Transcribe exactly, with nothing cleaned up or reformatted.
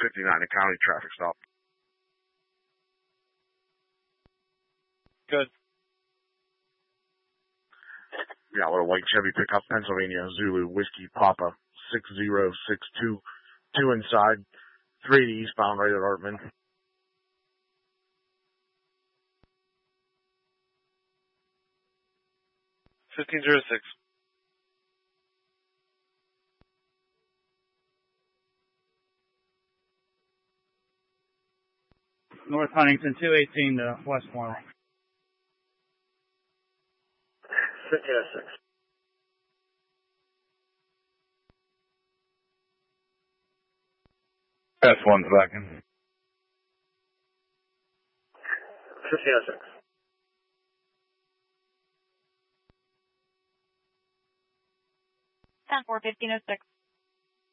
fifty-nine, a county traffic stop. Good. Yeah, with a white Chevy pickup, Pennsylvania, Zulu, Whiskey, Papa, six zero six two, two inside, three to eastbound, right at Artman. fifteen zero six. North Huntington, two eighteen to West Point. fifteen oh six. S one second. fifteen oh six. ten four, fifteen oh six.